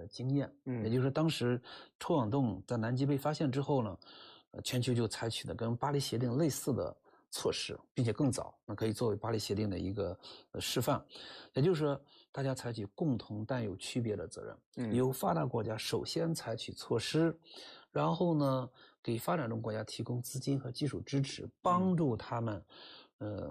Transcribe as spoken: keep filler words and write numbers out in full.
的经验。 嗯， 也就是说，当时臭氧洞在南极被发现之后呢，呃，全球就采取的跟巴黎协定类似的措施，并且更早，那可以作为巴黎协定的一个呃示范。也就是说，大家采取共同但有区别的责任， 嗯， 由发达国家首先采取措施，然后呢，给发展中国家提供资金和技术支持，帮助他们，呃，